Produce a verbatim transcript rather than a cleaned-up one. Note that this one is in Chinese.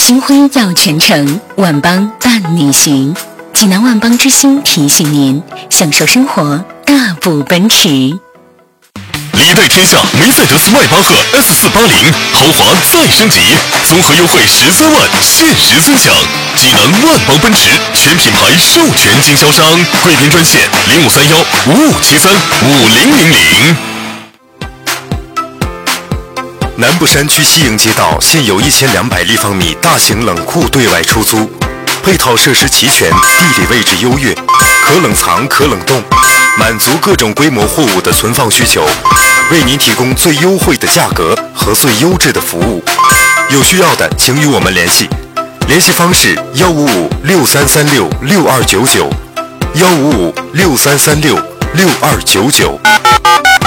星辉耀全城，万邦伴你行。济南万邦之星提醒您，享受生活，大步奔驰。 历代天下梅赛德斯迈巴赫 S 四八零豪华再升级，综合优惠十三万，限时尊享。济南万邦奔驰全品牌授权经销商，贵宾专线零五三幺五五七三五零零零。南部山区西营街道现有一千两百立方米大型冷库对外出租，配套设施齐全，地理位置优越，可冷藏可冷冻，满足各种规模货物的存放需求，为您提供最优惠的价格和最优质的服务。有需要的请与我们联系，联系方式幺五五六三三六六二九九，幺五五六三三六六二九九。